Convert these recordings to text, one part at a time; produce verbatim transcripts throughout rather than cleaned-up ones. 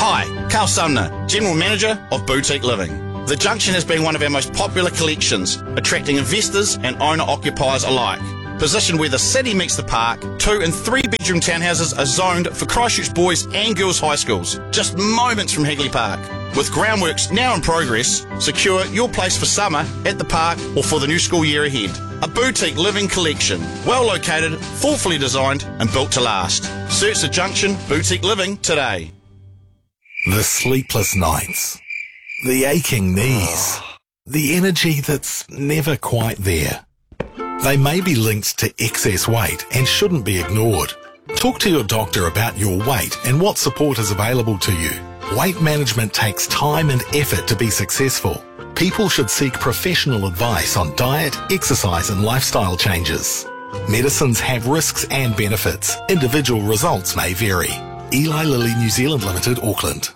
Hi, Carl Sumner, General Manager of Boutique Living. The Junction has been one of our most popular collections, attracting investors and owner-occupiers alike. Positioned where the city meets the park, two and three bedroom townhouses are zoned for Christchurch boys and girls high schools, just moments from Hagley Park. With groundworks now in progress, secure your place for summer at the park or for the new school year ahead. A boutique living collection, well located, thoughtfully designed and built to last. Search the Junction Boutique Living today. The sleepless nights, the aching knees, the energy that's never quite there. They may be linked to excess weight and shouldn't be ignored. Talk to your doctor about your weight and what support is available to you. Weight management takes time and effort to be successful. People should seek professional advice on diet, exercise and lifestyle changes. Medicines have risks and benefits. Individual results may vary. Eli Lilly New Zealand Limited, Auckland.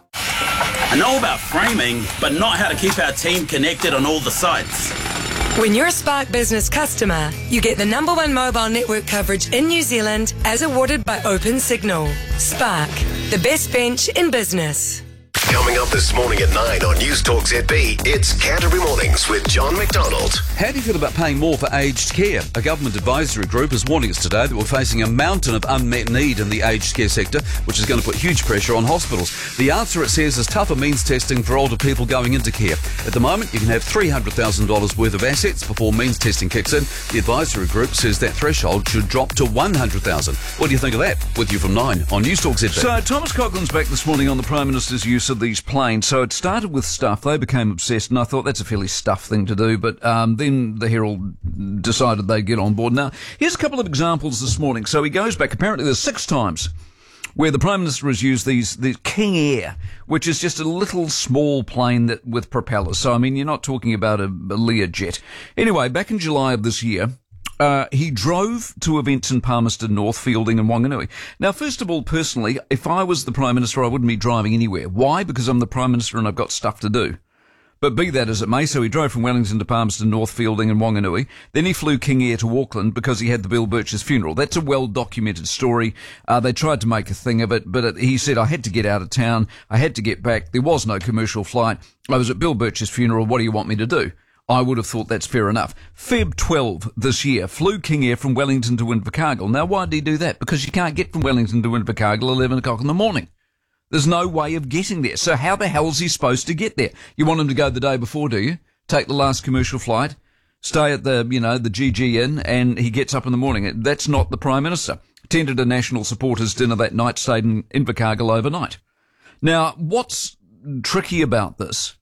I know about framing, but not how to keep our team connected on all the sites. When you're a Spark Business customer, you get the number one mobile network coverage in New Zealand as awarded by OpenSignal. Spark, the best bench in business. Coming up this morning at nine on News Talk Z B, it's Canterbury Mornings with John McDonald. How do you feel about paying more for aged care? A government advisory group is warning us today that we're facing a mountain of unmet need in the aged care sector, which is going to put huge pressure on hospitals. The answer, it says, is tougher means testing for older people going into care. At the moment, you can have three hundred thousand dollars worth of assets before means testing kicks in. The advisory group says that threshold should drop to one hundred thousand dollars. What do you think of that? With you from nine on News Talk Z B. So Thomas Coughlin's back this morning on the Prime Minister's use of these planes. So it started with stuff. They became obsessed, and I thought that's a fairly stuff thing to do. But um, then the Herald decided they'd get on board. Now, here's a couple of examples this morning. So he goes back. Apparently there's six times where the Prime Minister has used these, these King Air, which is just a little small plane that with propellers. So, I mean, you're not talking about a, a Learjet. Anyway, back in July of this year, Uh, he drove to events in Palmerston North, Fielding and Wanganui. Now, first of all, personally, if I was the Prime Minister, I wouldn't be driving anywhere. Why? Because I'm the Prime Minister and I've got stuff to do. But be that as it may, so he drove from Wellington to Palmerston North, Fielding and Wanganui. Then he flew King Air to Auckland because he had the Bill Birch's funeral. That's a well-documented story. Uh, they tried to make a thing of it, but it, he said, I had to get out of town. I had to get back. There was no commercial flight. I was at Bill Birch's funeral. What do you want me to do? I would have thought that's fair enough. February twelfth this year, flew King Air from Wellington to Invercargill. Now, why did he do that? Because you can't get from Wellington to Invercargill at eleven o'clock in the morning. There's no way of getting there. So how the hell is he supposed to get there? You want him to go the day before, do you? Take the last commercial flight, stay at the, you know, the G G Inn, and he gets up in the morning. That's not the Prime Minister. Attended a national supporters dinner that night, stayed in Invercargill overnight. Now, what's tricky about this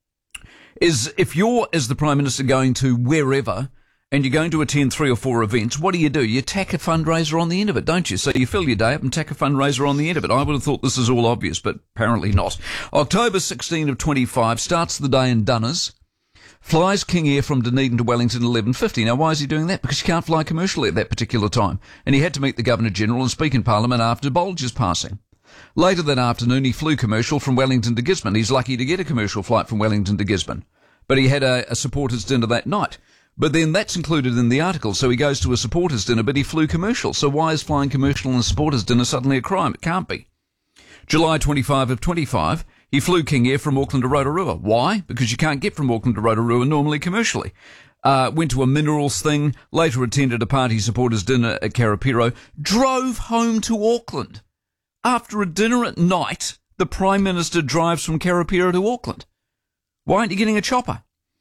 is if you're, as the Prime Minister, going to wherever and you're going to attend three or four events, what do you do? You tack a fundraiser on the end of it, don't you? So you fill your day up and tack a fundraiser on the end of it. I would have thought this is all obvious, but apparently not. October sixteenth of twenty-five, starts the day in Dunners, flies King Air from Dunedin to Wellington at eleven fifty. Now, why is he doing that? Because you can't fly commercially at that particular time. And he had to meet the Governor-General and speak in Parliament after Bolger's passing. Later that afternoon, he flew commercial from Wellington to Gisborne. He's lucky to get a commercial flight from Wellington to Gisborne. But he had a, a supporters dinner that night. But then that's included in the article. So he goes to a supporters dinner, but he flew commercial. So why is flying commercial and a supporters dinner suddenly a crime? It can't be. July twenty-fifth of twenty-five, he flew King Air from Auckland to Rotorua. Why? Because you can't get from Auckland to Rotorua normally commercially. Uh, went to a minerals thing, later attended a party supporters dinner at Karapiro, drove home to Auckland. After a dinner at night, the Prime Minister drives from Karapiro to Auckland. Why aren't you getting a chopper?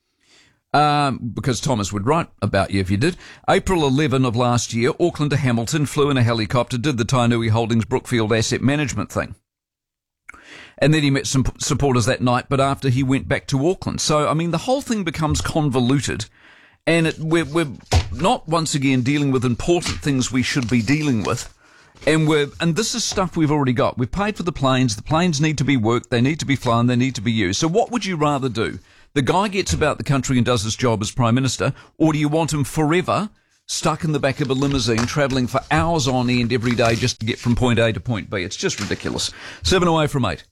Um, because Thomas would write about you if you did. April eleventh of last year, Auckland to Hamilton, flew in a helicopter, did the Tainui Holdings Brookfield asset management thing. And then he met some supporters that night, but after he went back to Auckland. So, I mean, the whole thing becomes convoluted. And it, we're, we're not, once again, dealing with important things we should be dealing with. And we're, and this is stuff we've already got. We've paid for the planes. The planes need to be worked. They need to be flown. They need to be used. So what would you rather do? The guy gets about the country and does his job as Prime Minister, or do you want him forever stuck in the back of a limousine, travelling for hours on end every day just to get from point A to point B? It's just ridiculous. Seven away from eight.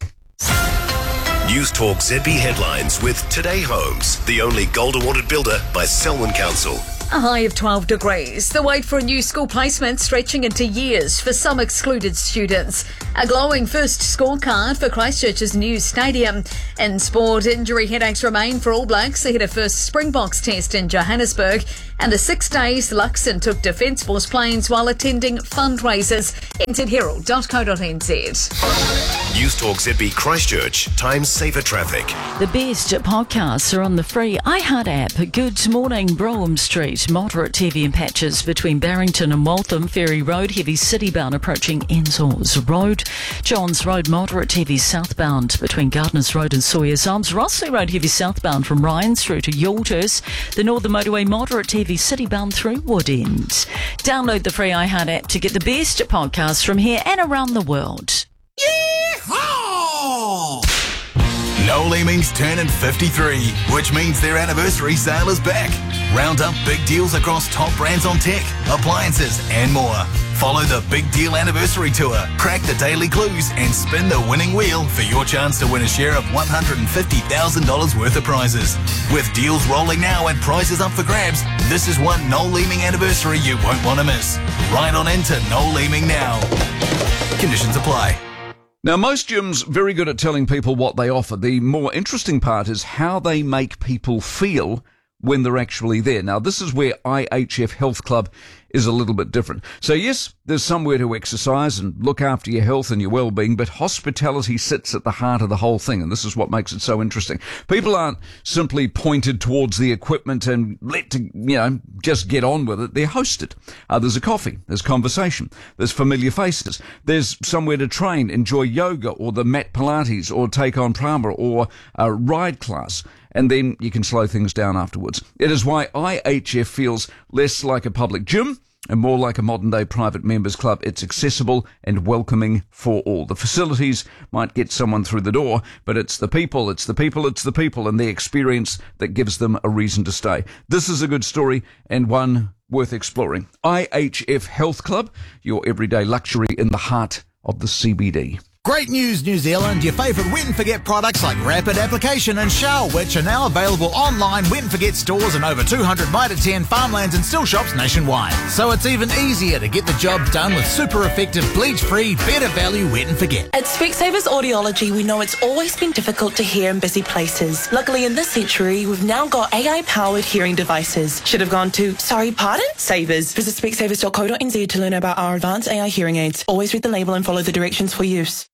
News Talk Z B headlines with Today Homes, the only gold awarded builder by Selwyn Council. A high of twelve degrees. The wait for a new school placement stretching into years for some excluded students. A glowing first scorecard for Christchurch's new stadium. In sport, injury headaches remain for All Blacks ahead of first Springboks test in Johannesburg. And the six days Luxon took Defence Force planes while attending fundraisers. n z herald dot co dot n z. News Talk Z B Christchurch. Time safer traffic. The best podcasts are on the free iHeart app. Good morning, Brougham Street. Moderate T V and patches between Barrington and Waltham. Ferry Road, heavy citybound approaching Ensor's Road. Johns Road, moderate T V southbound between Gardners Road and Sawyers Arms. Rossley Road, heavy southbound from Ryans through to Yalters. The Northern Motorway, moderate T V citybound through Woodend. Download the free iHeart app to get the best podcasts from here and around the world. Yeehaw! Noel Leeming's turning fifty-three, which means their anniversary sale is back. Round up big deals across top brands on tech, appliances and more. Follow the Big Deal Anniversary Tour, crack the daily clues and spin the winning wheel for your chance to win a share of one hundred fifty thousand dollars worth of prizes. With deals rolling now and prizes up for grabs, this is one Noel Leeming anniversary you won't want to miss. Right on into Noel Leeming now. Conditions apply. Now, most gyms very good at telling people what they offer. The more interesting part is how they make people feel when they're actually there. Now, this is where I H F Health Club is a little bit different. So, yes, there's somewhere to exercise and look after your health and your well-being, but hospitality sits at the heart of the whole thing, and this is what makes it so interesting. People aren't simply pointed towards the equipment and let to, you know, just get on with it. They're hosted. Uh, there's a coffee, there's conversation, there's familiar faces, there's somewhere to train, enjoy yoga or the mat Pilates or take on Prama or a ride class. And then you can slow things down afterwards. It is why I H F feels less like a public gym and more like a modern-day private members club. It's accessible and welcoming for all. The facilities might get someone through the door, but it's the people, it's the people, it's the people and their experience that gives them a reason to stay. This is a good story and one worth exploring. I H F Health Club, your everyday luxury in the heart of the C B D. Great news, New Zealand. Your favourite Wet and Forget products like Rapid Application and Shell, which are now available online, Wet and Forget stores and over two hundred Mitre ten farmlands and still shops nationwide. So it's even easier to get the job done with super effective, bleach-free, better value Wet and Forget. At Specsavers Audiology, we know it's always been difficult to hear in busy places. Luckily, in this century, we've now got A I-powered hearing devices. Should have gone to, sorry, pardon? Savers. Visit specsavers dot co dot n z to learn about our advanced A I hearing aids. Always read the label and follow the directions for use.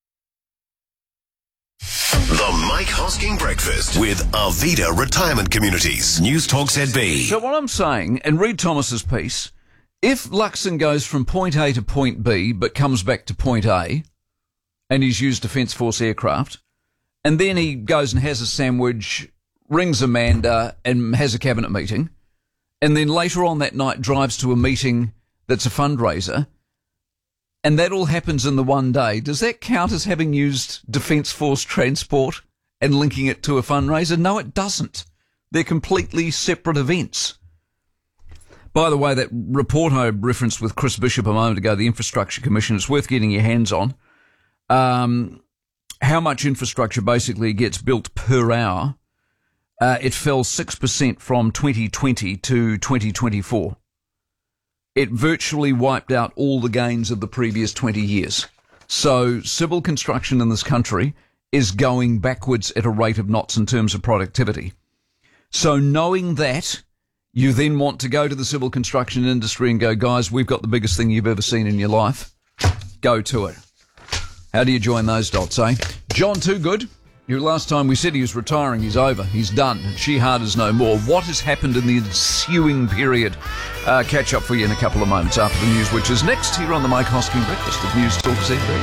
The Mike Hosking Breakfast with Arvida Retirement Communities. News Talk Z B. So what I'm saying, and read Thomas's piece, if Luxon goes from point A to point B but comes back to point A and he's used Defence Force aircraft and then he goes and has a sandwich, rings Amanda and has a cabinet meeting and then later on that night drives to a meeting that's a fundraiser, and that all happens in the one day, does that count as having used Defence Force transport and linking it to a fundraiser? No, it doesn't. They're completely separate events. By the way, that report I referenced with Chris Bishop a moment ago, the Infrastructure Commission, it's worth getting your hands on. Um, how much infrastructure basically gets built per hour. Uh, it fell six percent from twenty twenty to twenty twenty-four. It virtually wiped out all the gains of the previous twenty years. So civil construction in this country is going backwards at a rate of knots in terms of productivity. So knowing that, you then want to go to the civil construction industry and go, guys, we've got the biggest thing you've ever seen in your life. Go to it. How do you join those dots, eh? John Toogood, who last time we said he was retiring, he's over. He's done. She Hard is no more. What has happened in the ensuing period? Uh, catch up for you in a couple of moments after the news, which is next here on the Mike Hosking Breakfast of News Talk Z B.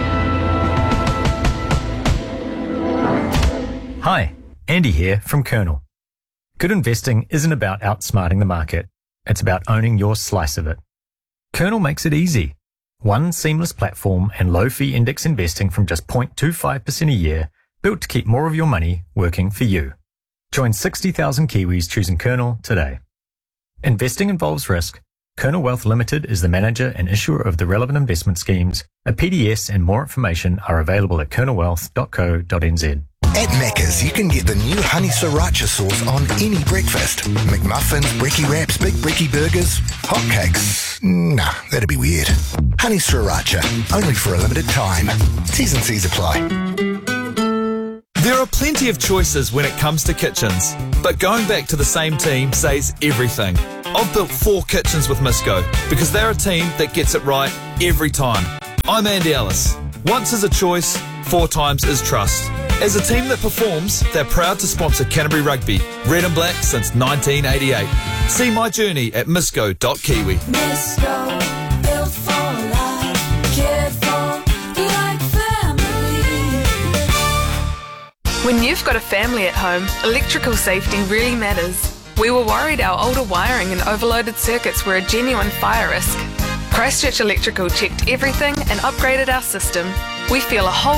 Hi, Andy here from Kernel. Good investing isn't about outsmarting the market. It's about owning your slice of it. Kernel makes it easy. One seamless platform and low-fee index investing from just zero point two five percent a year, built to keep more of your money working for you. Join sixty thousand Kiwis choosing Kernel today. Investing involves risk. Kernel Wealth Limited is the manager and issuer of the relevant investment schemes. A P D S and more information are available at kernel wealth dot co dot n z. At Macca's, you can get the new honey sriracha sauce on any breakfast. McMuffins, brekkie wraps, big brekkie burgers, hotcakes. Nah, that'd be weird. Honey sriracha, only for a limited time. T's and C's apply. There are plenty of choices when it comes to kitchens, but going back to the same team says everything. I've built four kitchens with Misco because they're a team that gets it right every time. I'm Andy Ellis. Once is a choice, four times is trust. As a team that performs, they're proud to sponsor Canterbury Rugby, red and black since nineteen eighty-eight. See my journey at misco dot kiwi. Misco, built for life, cared for like family. When you've got a family at home, electrical safety really matters. We were worried our older wiring and overloaded circuits were a genuine fire risk. Christchurch Electrical checked everything and upgraded our system. We feel a whole